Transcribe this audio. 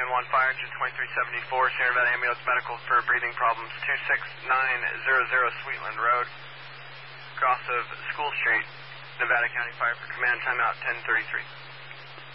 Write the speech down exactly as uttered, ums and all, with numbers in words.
nine one Fire Engine twenty-three seventy-four, Sierra Nevada Ambulance Medical for breathing problems, two six nine zero zero Sweetland Road, cross of School Street, Nevada County Fire for command, timeout ten thirty-three.